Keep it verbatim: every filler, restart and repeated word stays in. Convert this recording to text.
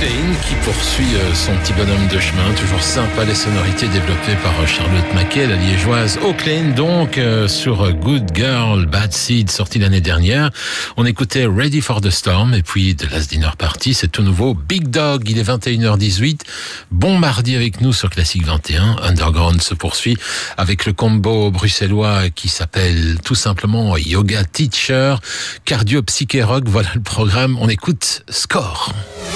Auckland qui poursuit son petit bonhomme de chemin, toujours sympa, les sonorités développées par Charlotte Mackay, la liégeoise. Auckland donc euh, sur Good Girl, Bad Seed, sorti l'année dernière. On écoutait Ready for the Storm et puis The Last Dinner Party, c'est tout nouveau Big Dog. Il est vingt et une heures dix-huit. Bon mardi avec nous sur Classique vingt et un. Underground se poursuit avec le combo bruxellois qui s'appelle tout simplement Yoga Teacher, cardio psyché rock. Voilà le programme. On écoute Score.